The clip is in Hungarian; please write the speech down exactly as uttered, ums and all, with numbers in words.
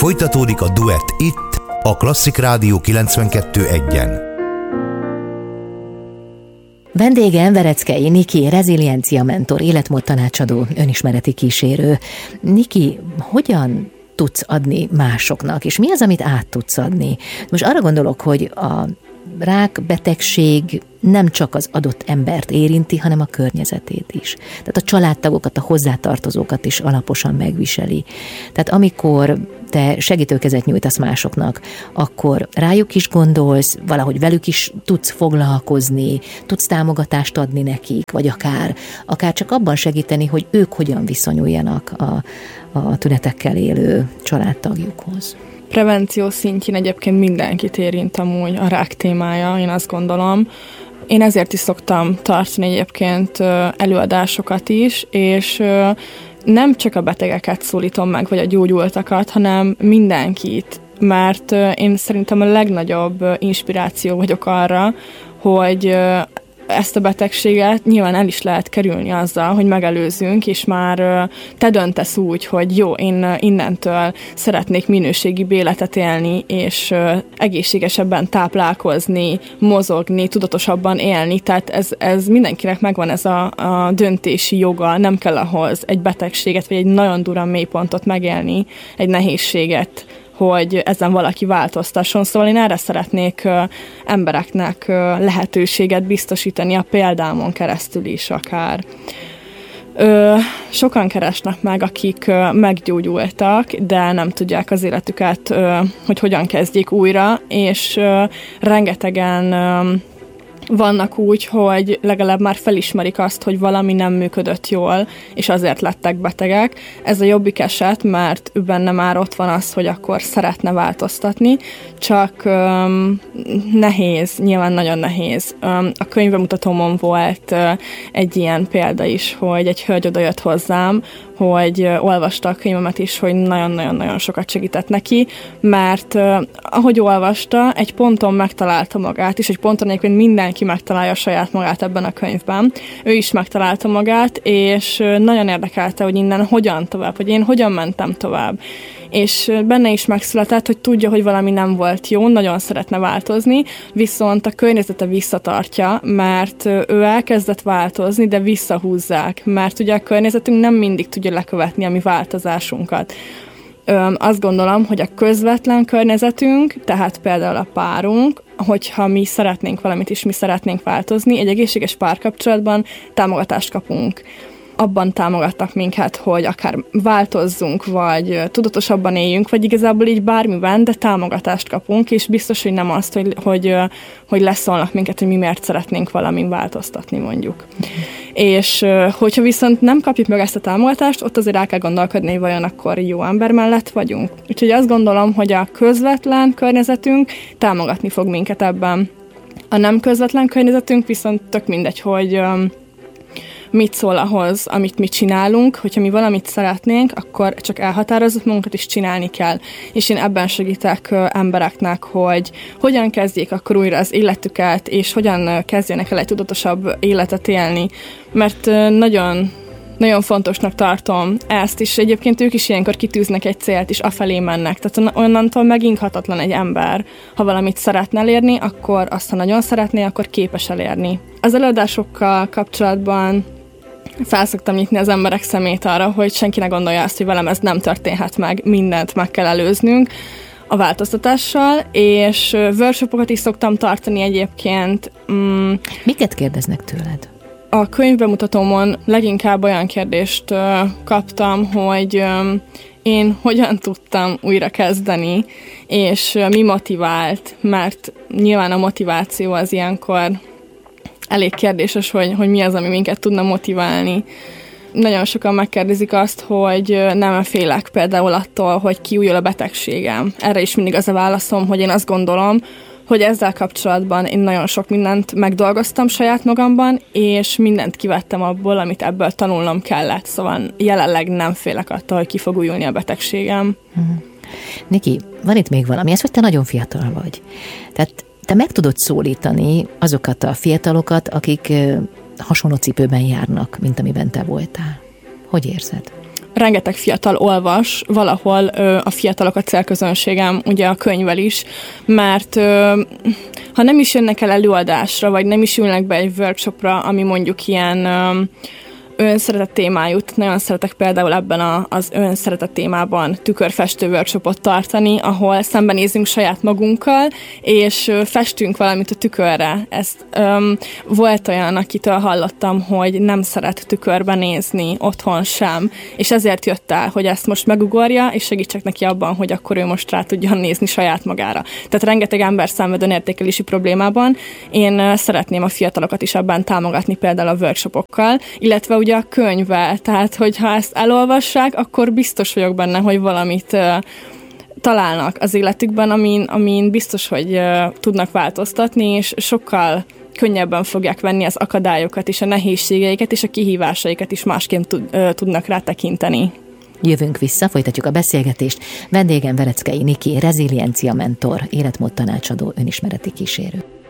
Folytatódik a duett itt, a Klasszik Rádió kilencvenkettő egyen. Vendégem Vereckei Niki, reziliencia mentor, életmód tanácsadó, önismereti kísérő. Niki, hogyan tudsz adni másoknak, és mi az, amit át tudsz adni? Most arra gondolok, hogy a rákbetegség nem csak az adott embert érinti, hanem a környezetét is. Tehát a családtagokat, a hozzátartozókat is alaposan megviseli. Tehát amikor te segítőkezet nyújtasz másoknak, akkor rájuk is gondolsz, valahogy velük is tudsz foglalkozni, tudsz támogatást adni nekik, vagy akár, akár csak abban segíteni, hogy ők hogyan viszonyuljanak a, a tünetekkel élő családtagjukhoz. Prevenció szintjén egyébként mindenkit érint amúgy a rák témája, én azt gondolom. Én ezért is szoktam tartani egyébként előadásokat is, és nem csak a betegeket szólítom meg, vagy a gyógyultakat, hanem mindenkit, mert én szerintem a legnagyobb inspiráció vagyok arra, hogy ezt a betegséget nyilván el is lehet kerülni azzal, hogy megelőzünk, és már te döntesz úgy, hogy jó, én innentől szeretnék minőségi életet élni, és egészségesebben táplálkozni, mozogni, tudatosabban élni, tehát ez, ez mindenkinek megvan ez a, a döntési joga, nem kell ahhoz egy betegséget, vagy egy nagyon durán mélypontot megélni, egy nehézséget, hogy ezen valaki változtasson. Szóval én erre szeretnék uh, embereknek uh, lehetőséget biztosítani a példámon keresztül is akár. Ö, sokan keresnek meg, akik uh, meggyógyultak, de nem tudják az életüket, uh, hogy hogyan kezdjék újra, és uh, rengetegen uh, vannak úgy, hogy legalább már felismerik azt, hogy valami nem működött jól, és azért lettek betegek. Ez a jobbik eset, mert benne már ott van az, hogy akkor szeretne változtatni, csak um, nehéz, nyilván nagyon nehéz. Um, a könyvbemutatómon volt uh, egy ilyen példa is, hogy egy hölgy odajött hozzám, hogy uh, olvasta a könyvemet is, hogy nagyon-nagyon-nagyon sokat segített neki, mert uh, ahogy olvasta, egy ponton megtalálta magát, és egy ponton egyébként mindenki megtalálja saját magát ebben a könyvben. Ő is megtalálta magát, és uh, nagyon érdekelte, hogy innen hogyan tovább, hogy én hogyan mentem tovább. És benne is megszületett, hogy tudja, hogy valami nem volt jó, nagyon szeretne változni, viszont a környezete visszatartja, mert ő elkezdett változni, de visszahúzzák, mert ugye a környezetünk nem mindig tudja lekövetni a mi változásunkat. Öm, azt gondolom, hogy a közvetlen környezetünk, tehát például a párunk, hogyha mi szeretnénk valamit és mi szeretnénk változni, egy egészséges párkapcsolatban támogatást kapunk. Abban támogattak minket, hogy akár változzunk, vagy tudatosabban éljünk, vagy igazából így bármiben, de támogatást kapunk, és biztos, hogy nem azt, hogy, hogy, hogy leszólnak minket, hogy mi miért szeretnénk valamin változtatni, mondjuk. És hogyha viszont nem kapjuk meg ezt a támogatást, ott azért el kell gondolkodni, hogy vajon akkor jó ember mellett vagyunk. Úgyhogy azt gondolom, hogy a közvetlen környezetünk támogatni fog minket ebben. A nem közvetlen környezetünk viszont tök mindegy, hogy mit szól ahhoz, amit mi csinálunk, hogyha mi valamit szeretnénk, akkor csak elhatározott magunkat is csinálni kell. És én ebben segítek embereknek, hogy hogyan kezdjék akkor újra az életüket, és hogyan kezdjenek el egy tudatosabb életet élni. Mert nagyon, nagyon fontosnak tartom ezt, és egyébként ők is ilyenkor kitűznek egy célt, és afelé mennek. Tehát onnantól meginghatatlan egy ember. Ha valamit szeretne elérni, akkor azt, ha nagyon szeretné, akkor képes elérni. Az előadásokkal kapcsolatban felszoktam nyitni az emberek szemét arra, hogy senki ne gondolja azt, hogy velem ez nem történhet meg, mindent meg kell előznünk a változtatással, és workshopokat is szoktam tartani egyébként. Mm, Miket kérdeznek tőled? A könyvbemutatómon leginkább olyan kérdést uh, kaptam, hogy um, én hogyan tudtam újra kezdeni, és uh, mi motivált, mert nyilván a motiváció az ilyenkor elég kérdéses, hogy, hogy mi az, ami minket tudna motiválni. Nagyon sokan megkérdezik azt, hogy nem félek például attól, hogy kiújul a betegségem. Erre is mindig az a válaszom, hogy én azt gondolom, hogy ezzel kapcsolatban én nagyon sok mindent megdolgoztam saját magamban, és mindent kivettem abból, amit ebből tanulnom kellett. Szóval jelenleg nem félek attól, hogy ki fog újulni a betegségem. Uh-huh. Niki, van itt még valami, ez, hogy te nagyon fiatal vagy. Tehát te meg tudod szólítani azokat a fiatalokat, akik hasonló cipőben járnak, mint amiben te voltál. Hogy érzed? rengeteg fiatal olvas, valahol ö, a fiatalok a célközönségem, ugye a könyvvel is, mert ö, ha nem is jönnek el előadásra, vagy nem is ülnek be egy workshopra, ami mondjuk ilyen ö, önszeretet témájú, nagyon szeretek például ebben a, az önszeretet témában tükörfestő workshopot tartani, ahol szembenézünk saját magunkkal, és festünk valamit a tükörre. Ezt um, volt olyan, akitől hallottam, hogy nem szeret tükörbe nézni, otthon sem, és ezért jött el, hogy ezt most megugorja, és segítsek neki abban, hogy akkor ő most rá tudjon nézni saját magára. Tehát rengeteg ember szenved önértékelési problémában. Én szeretném a fiatalokat is ebben támogatni például a workshopokkal, illetve ugye a könyvvel, tehát hogyha ezt elolvassák, akkor biztos vagyok benne, hogy valamit uh, találnak az életükben, amin, amin biztos, hogy uh, tudnak változtatni, és sokkal könnyebben fogják venni az akadályokat és a nehézségeiket és a kihívásaikat is másként tud, uh, tudnak rá tekinteni. Jövünk vissza, folytatjuk a beszélgetést. Vendégem Vereckei Niki, reziliencia mentor, életmód tanácsadó, önismereti kísérő.